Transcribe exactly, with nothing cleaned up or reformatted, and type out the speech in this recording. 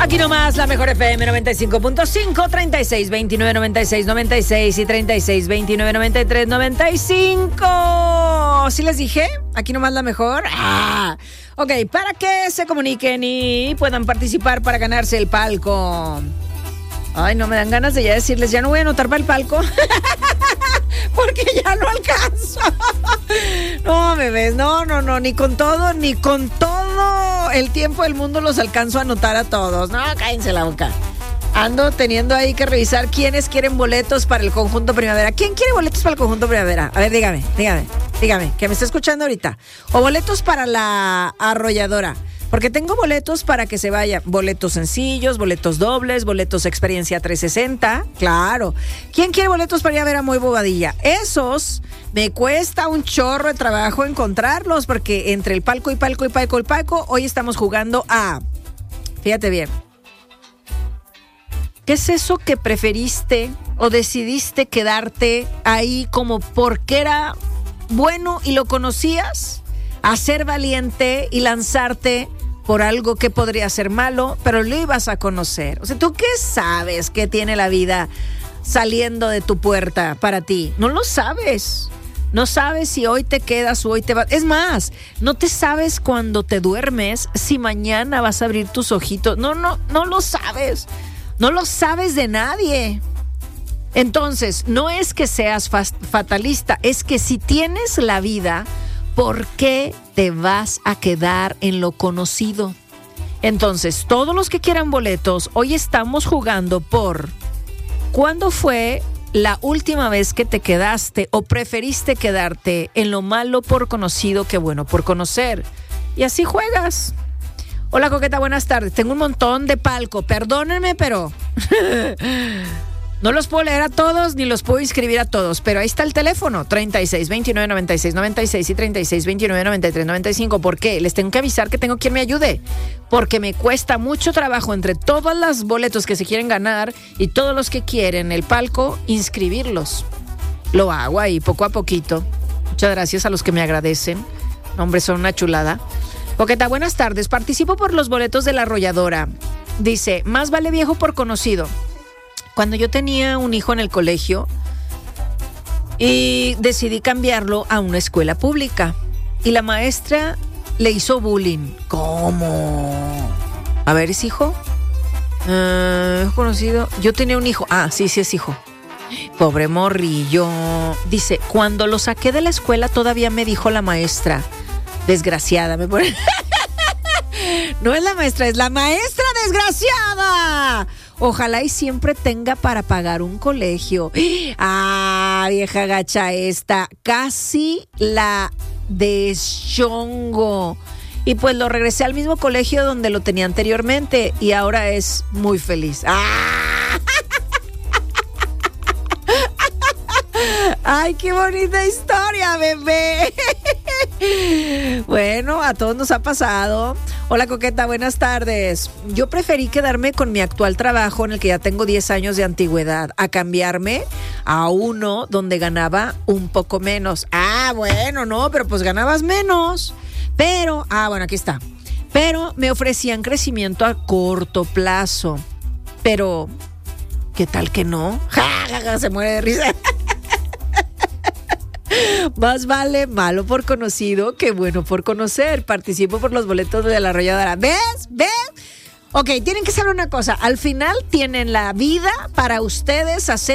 Aquí nomás la mejor F M noventa y cinco punto cinco, treinta y seis, veintinueve, noventa y seis, noventa y seis y treinta y seis, veintinueve, noventa y tres, noventa y cinco. ¿Sí les dije? Aquí nomás la mejor. Ah. Ok, para que se comuniquen y puedan participar para ganarse el palco. Ay, no me dan ganas de ya decirles, ya no voy a anotar para el palco. Porque ya no alcanzo. No, bebés, no, no, no, ni con todo, ni con todo el tiempo del mundo los alcanzo a anotar a todos. No, cállense la boca. Ando teniendo ahí que revisar quiénes quieren boletos para el Conjunto Primavera. ¿Quién quiere boletos para el Conjunto Primavera? A ver, dígame, dígame, dígame, que me está escuchando ahorita. O boletos para la Arrolladora. Porque tengo boletos para que se vaya. Boletos sencillos, boletos dobles, boletos experiencia trescientos sesenta. Claro. ¿Quién quiere boletos para ir a ver a Muy Bobadilla? Esos me cuesta un chorro de trabajo encontrarlos porque entre el palco y palco y palco y palco, hoy estamos jugando a... Fíjate bien. ¿Qué es eso que preferiste o decidiste quedarte ahí como porque era bueno y lo conocías? A ser valiente y lanzarte por algo que podría ser malo, pero lo ibas a conocer. O sea, ¿tú qué sabes que tiene la vida saliendo de tu puerta para ti? No lo sabes. No sabes si hoy te quedas o hoy te vas. Es más, no te sabes cuando te duermes si mañana vas a abrir tus ojitos. No, no, no lo sabes. No lo sabes de nadie. Entonces, no es que seas fatalista, es que si tienes la vida, ¿por qué te vas a quedar en lo conocido? Entonces, todos los que quieran boletos, hoy estamos jugando por ¿cuándo fue la última vez que te quedaste o preferiste quedarte en lo malo por conocido que bueno por conocer? Y así juegas. Hola, Coqueta, buenas tardes. Tengo un montón de palco. Perdónenme, pero no los puedo leer a todos ni los puedo inscribir a todos. Pero ahí está el teléfono: treinta y seis, veintinueve, noventa y seis, noventa y seis y treinta y seis, veintinueve, noventa y tres, noventa y cinco. ¿Por qué? Les tengo que avisar que tengo quien me ayude. Porque me cuesta mucho trabajo entre todos los boletos que se quieren ganar y todos los que quieren el palco, inscribirlos. Lo hago ahí poco a poquito. Muchas gracias a los que me agradecen. Hombre, son una chulada. Coqueta, buenas tardes. Participo por los boletos de La Arrolladora. Dice, más vale viejo por conocido. Cuando yo tenía un hijo en el colegio y decidí cambiarlo a una escuela pública y la maestra le hizo bullying. ¿Cómo? A ver, ¿es hijo? Uh, conocido. Yo tenía un hijo. Ah, sí, sí es hijo. Pobre morrillo. Dice, cuando lo saqué de la escuela todavía me dijo la maestra. Desgraciada, me pone. No es la maestra, es la maestra desgraciada. Ojalá y siempre tenga para pagar un colegio. Ah, vieja gacha esta. Casi la deschongo. Y pues lo regresé al mismo colegio donde lo tenía anteriormente y ahora es muy feliz. ¡Ah! ¡Ay, qué bonita historia, bebé! Bueno, a todos nos ha pasado. Hola, Coqueta, buenas tardes. Yo preferí quedarme con mi actual trabajo en el que ya tengo diez años de antigüedad a cambiarme a uno donde ganaba un poco menos. Ah, bueno, no, pero pues ganabas menos. Pero, ah, bueno, aquí está. Pero me ofrecían crecimiento a corto plazo. Pero, ¿qué tal que no? Ja, ja, ja, se muere de risa. Más vale malo por conocido que bueno por conocer. Participo por los boletos de La Arrolladora. ¿Ves? ¿Ves? Ok, tienen que saber una cosa. Al final tienen la vida para ustedes hacer